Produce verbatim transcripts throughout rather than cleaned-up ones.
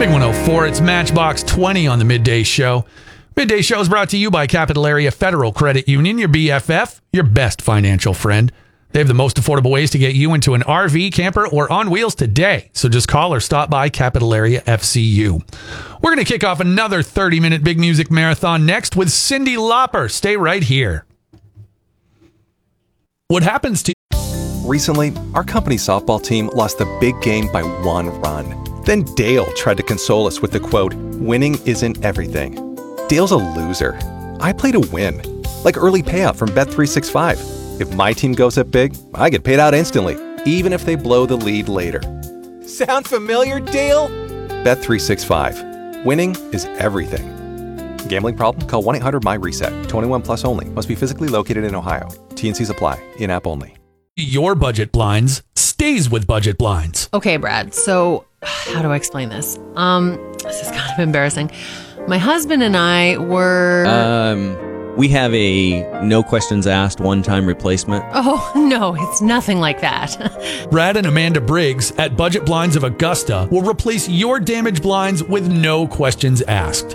Big one oh four, it's Matchbox twenty on the Midday Show. Midday Show is brought to you by Capital Area Federal Credit Union, your B F F, your best financial friend. They have the most affordable ways to get you into an R V, camper, or on wheels today. So just call or stop by Capital Area F C U. We're going to kick off another thirty-minute big music marathon next with Cyndi Lauper. Stay right here. What happens to... Recently, our company softball team lost the big game by one run. Then Dale tried to console us with the quote, "Winning isn't everything." Dale's a loser. I play to win. Like early payout from Bet three sixty-five. If my team goes up big, I get paid out instantly, even if they blow the lead later. Sound familiar, Dale? Bet three sixty-five. Winning is everything. Gambling problem? Call one eight hundred M Y reset. twenty-one plus only. Must be physically located in Ohio. T and Cs apply. In-app only. Your budget blinds stays with Budget Blinds. Okay, Brad. So how do I explain this? Um, this is kind of embarrassing. My husband and I were... Um, we have a no questions asked one-time replacement. Oh, no, it's nothing like that. Brad and Amanda Briggs at Budget Blinds of Augusta will replace your damaged blinds with no questions asked.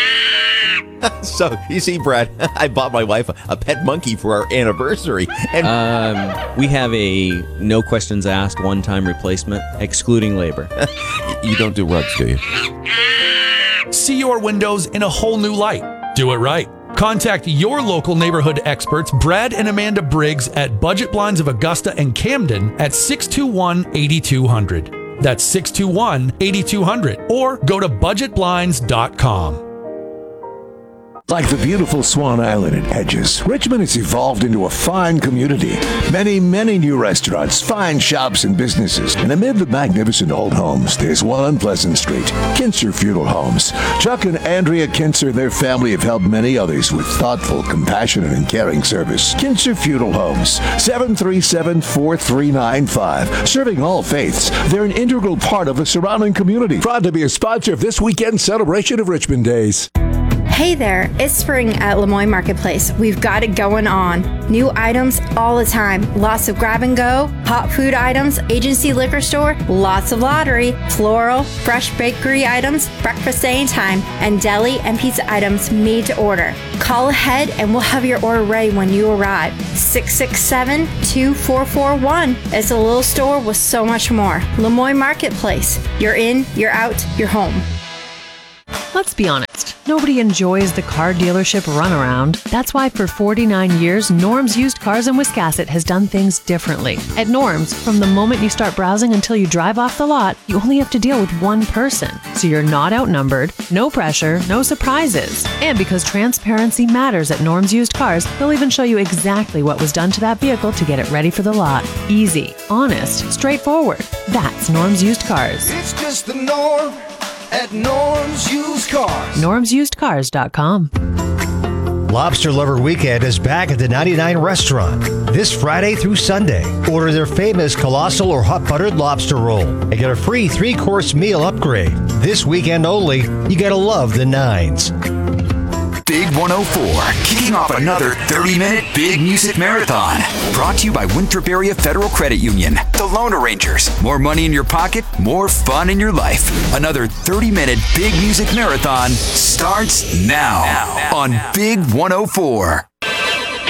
So, you see, Brad, I bought my wife a, a pet monkey for our anniversary. And Um, we have a no questions asked one-time replacement, excluding labor. you don't do rugs, do you? See your windows in a whole new light. Do it right. Contact your local neighborhood experts, Brad and Amanda Briggs at Budget Blinds of Augusta and Camden at six two one, eight two zero zero. That's six two one, eight two zero zero. Or go to budget blinds dot com. Like the beautiful Swan Island in Hedges, Richmond has evolved into a fine community. Many, many new restaurants, fine shops and businesses. And amid the magnificent old homes, there's one on Pleasant Street, Kinser Funeral Homes. Chuck and Andrea Kinser and their family have helped many others with thoughtful, compassionate, and caring service. Kinser Funeral Homes, seven three seven, four three nine five. Serving all faiths, they're an integral part of the surrounding community. Proud to be a sponsor of this weekend's celebration of Richmond Days. Hey there, it's spring at Lemoyne Marketplace. We've got it going on. New items all the time. Lots of grab and go, hot food items, agency liquor store, lots of lottery, floral, fresh bakery items, breakfast anytime, and deli and pizza items made to order. Call ahead and we'll have your order ready when you arrive. six six seven, two four four one. It's a little store with so much more. Lemoyne Marketplace. You're in, you're out, you're home. Let's be honest. Nobody enjoys the car dealership runaround. That's why for forty-nine years, Norm's Used Cars in Wiscasset has done things differently. At Norm's, from the moment you start browsing until you drive off the lot, you only have to deal with one person. So you're not outnumbered, no pressure, no surprises. And because transparency matters at Norm's Used Cars, they'll even show you exactly what was done to that vehicle to get it ready for the lot. Easy, honest, straightforward. That's Norm's Used Cars. It's just the norm at Norm's Used Cars. norms used cars dot com. Lobster Lover Weekend is back at the ninety-nine Restaurant this Friday through Sunday. Order their famous colossal or hot buttered lobster roll and get a free three-course meal upgrade. This weekend only, you gotta love the nines. Big one oh four, kicking off another thirty-minute big music marathon. Brought to you by Winthrop Area Federal Credit Union. The Loan Arrangers. More money in your pocket, more fun in your life. Another thirty-minute big music marathon starts now, now, now on now. Big one oh four.